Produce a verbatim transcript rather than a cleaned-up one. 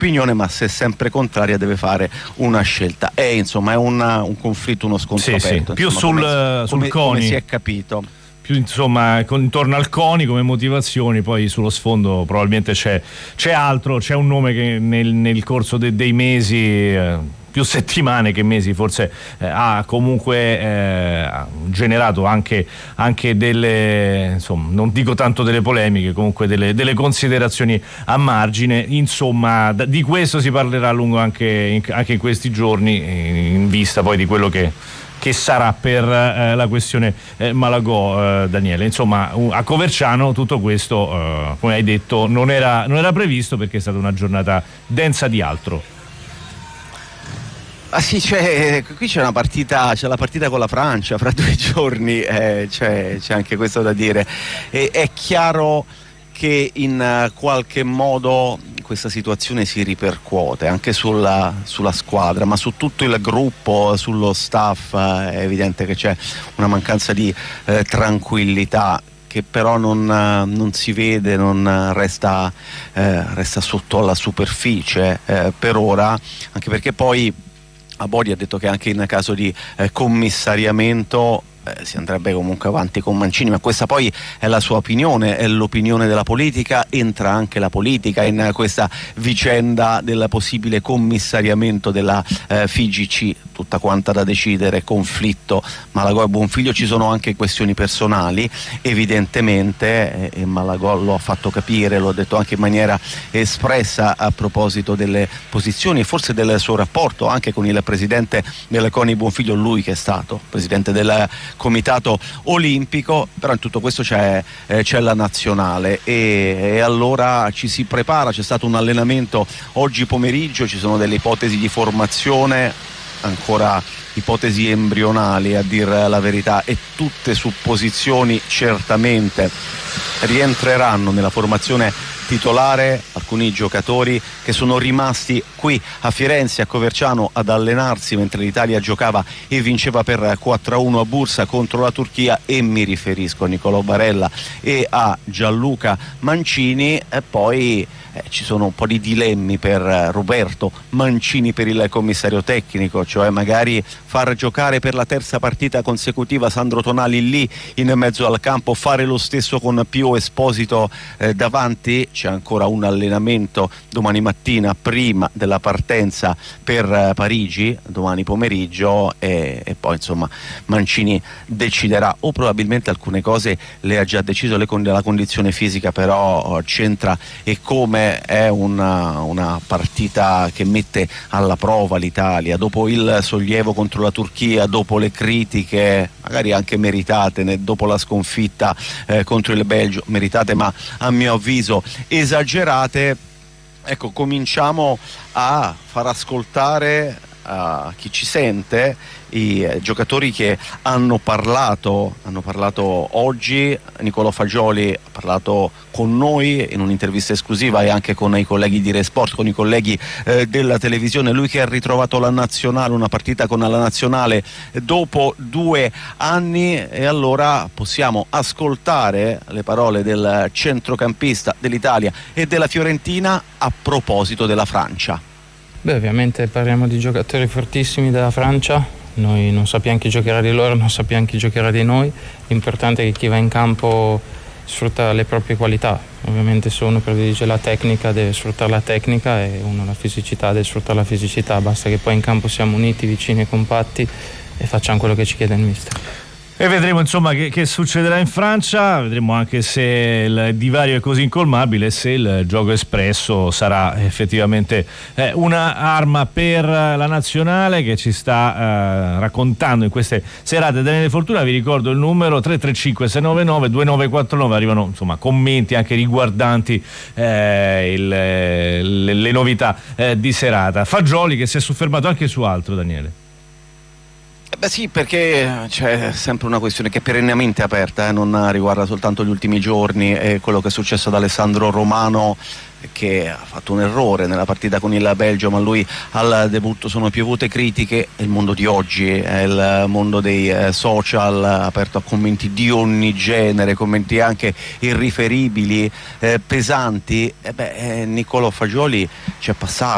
opinione, ma se è sempre contraria deve fare una scelta. È insomma è una, un conflitto, uno scontro sì, aperto. Sì. Più insomma, sul, come, sul come, CONI. come si è capito. Più insomma con, intorno al CONI come motivazioni, poi sullo sfondo probabilmente c'è, c'è altro, c'è un nome che nel, nel corso de, dei mesi, eh, più settimane che mesi forse, eh, ha comunque eh, generato anche, anche delle, insomma, non dico tanto delle polemiche, comunque delle, delle considerazioni a margine. Insomma, da, di questo si parlerà a lungo anche in, anche in questi giorni, in vista poi di quello che che sarà per eh, la questione eh, Malagò, eh, Daniele. Insomma, a Coverciano tutto questo, eh, come hai detto, non era, non era previsto, perché è stata una giornata densa di altro. Ah sì, c'è, qui c'è una partita, c'è la partita con la Francia fra due giorni, eh, c'è, c'è anche questo da dire. E, è chiaro che in qualche modo questa situazione si ripercuote anche sulla, sulla squadra, ma su tutto il gruppo, sullo staff. È evidente che c'è una mancanza di eh, tranquillità, che però non, non si vede, non resta, eh, resta sotto la superficie eh, per ora, anche perché poi Abodi ha detto che anche in caso di eh, commissariamento Eh, si andrebbe comunque avanti con Mancini, ma questa poi è la sua opinione, è l'opinione della politica. Entra anche la politica in questa vicenda del possibile commissariamento della eh, F I G C, tutta quanta da decidere, conflitto Malagò e Buonfiglio. Ci sono anche questioni personali evidentemente, eh, e Malagò lo ha fatto capire, lo ha detto anche in maniera espressa a proposito delle posizioni e forse del suo rapporto anche con il presidente del CONI Buonfiglio, lui che è stato presidente del Comitato Olimpico. Però in tutto questo c'è, eh, c'è la nazionale e, e allora ci si prepara. C'è stato un allenamento oggi pomeriggio, ci sono delle ipotesi di formazione, ancora ipotesi embrionali a dir la verità, e tutte supposizioni. Certamente rientreranno nella formazione titolare alcuni giocatori che sono rimasti qui a Firenze, a Coverciano, ad allenarsi mentre l'Italia giocava e vinceva per quattro a uno a Bursa contro la Turchia, e mi riferisco a Nicolò Barella e a Gianluca Mancini. E poi eh, ci sono un po' di dilemmi per Roberto Mancini, per il commissario tecnico, cioè magari far giocare per la terza partita consecutiva Sandro Tonali lì in mezzo al campo, fare lo stesso con Pio Esposito eh, davanti. C'è ancora un allenamento domani mattina prima della partenza per eh, Parigi, domani pomeriggio, e, e poi insomma Mancini deciderà, o probabilmente alcune cose le ha già deciso. Le con- la condizione fisica però c'entra, e come è una, una partita che mette alla prova l'Italia dopo il sollievo contro la Turchia, dopo le critiche magari anche meritate, né, dopo la sconfitta eh, contro il Belgio, meritate ma a mio avviso esagerate. Ecco, cominciamo a far ascoltare a chi ci sente i eh, giocatori che hanno parlato hanno parlato oggi. Nicolò Fagioli ha parlato con noi in un'intervista esclusiva, e anche con i colleghi di Re Sport, con i colleghi eh, della televisione. Lui che ha ritrovato la nazionale, una partita con la nazionale dopo due anni, e allora possiamo ascoltare le parole del centrocampista dell'Italia e della Fiorentina a proposito della Francia. Beh, ovviamente parliamo di giocatori fortissimi della Francia. Noi non sappiamo chi giocherà di loro, non sappiamo chi giocherà di noi. L'importante è che chi va in campo sfrutta le proprie qualità. Ovviamente se uno predilige la tecnica deve sfruttare la tecnica, e uno la fisicità deve sfruttare la fisicità. Basta che poi in campo siamo uniti, vicini e compatti, e facciamo quello che ci chiede il mister. E vedremo insomma che, che succederà in Francia, vedremo anche se il divario è così incolmabile, se il gioco espresso sarà effettivamente eh, una arma per la nazionale, che ci sta eh, raccontando in queste serate Daniele Fortuna. Vi ricordo il numero tre tre cinque sei nove nove due nove quattro nove, arrivano insomma commenti anche riguardanti eh, il, le, le novità eh, di serata. Fagioli che si è soffermato anche su altro, Daniele. Beh sì, perché c'è sempre una questione che è perennemente aperta, eh, non riguarda soltanto gli ultimi giorni, e quello che è successo ad Alessandro Romano, che ha fatto un errore nella partita con il Belgio, ma lui al debutto sono piovute critiche. È il mondo di oggi, è il mondo dei eh, social, aperto a commenti di ogni genere, commenti anche irriferibili, eh, pesanti. E beh, eh, Nicolò Fagioli ci è passato